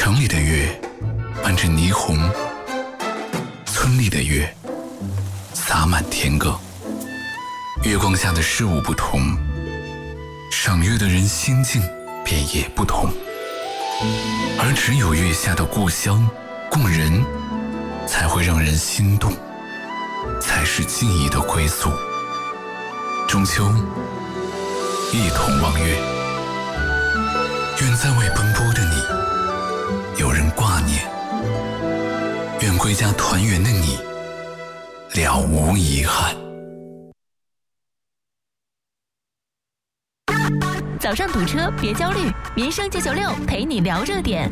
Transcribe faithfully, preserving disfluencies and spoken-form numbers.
城里的月伴着霓虹，村里的月洒满天歌。月光下的事物不同，赏月的人心境便也不同。而只有月下的故乡故人，才会让人心动，才是记忆的归宿。中秋一同望月，愿在外奔波的你有人挂念，愿归家团圆的你了无遗憾。 早上堵车别焦虑，民生九九六陪你聊热点。